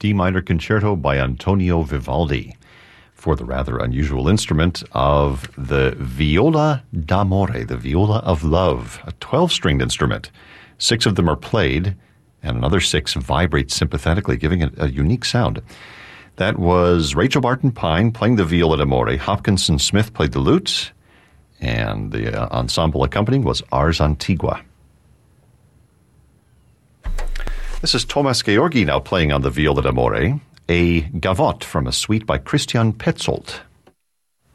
D minor concerto by Antonio Vivaldi, for the rather unusual instrument of the viola d'amore, the viola of love, a 12-stringed instrument. 6 of them are played, and another 6 vibrate sympathetically, giving it a unique sound. That was Rachel Barton Pine playing the viola d'amore. Hopkinson Smith played the lute, and the ensemble accompanying was Ars Antigua. This is Thomas Georgi now playing on the viola d'amore, a gavotte from a suite by Christian Petzold.